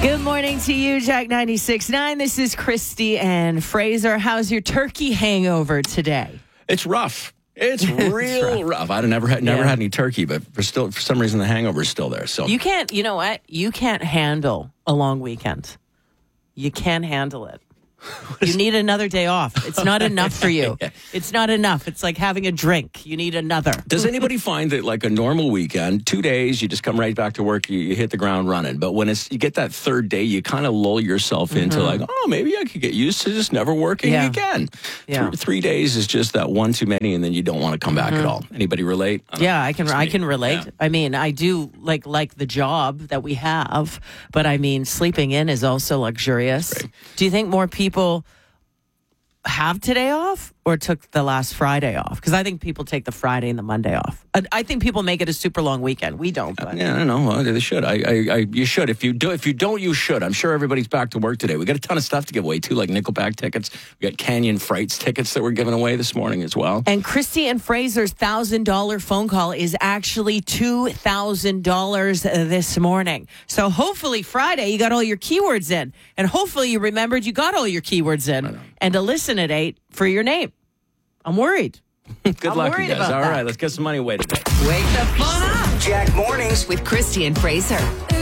Good morning to you, Jack 96.9. This is Christy and Fraser. How's your turkey hangover today? It's rough. It's real rough. I've never had any turkey, but for some reason the hangover is still there. So you can't. You know what? You can't handle a long weekend. You can't handle it. You need another day off. It's not enough for you. It's not enough. It's like having a drink. You need another. Does anybody find that like a normal weekend, 2 days, you just come right back to work, you hit the ground running. But when you get that third day, you kind of lull yourself into like, oh, maybe I could get used to just never working again. Yeah. 3 days is just that one too many, and then you don't want to come back at all. Anybody relate? I can relate. Yeah. I mean, I do like the job that we have, but I mean, sleeping in is also luxurious. Right. Do you think more people have today off or took the last Friday off? Because I think people take the Friday and the Monday off. I think people make it a super long weekekend. We don't. But. Yeah, I don't know. Well, they should. You should. If you don't, you should. I'm sure everybody's back to work today. We got a ton of stuff to give away too, like Nickelback tickets. We got Canyon Frights tickets that we're giving away this morning as well. And Christy and Fraser's $1,000 phone call is actually $2,000 this morning. So hopefully Friday you got all your keywords in, and hopefully you remembered you got all your keywords in, and to listen at 8 for your name. I'm worried. Good luck, you guys. All right, let's get some money away today. Wake the fun up. Jack Mornings with Christy and Fraser.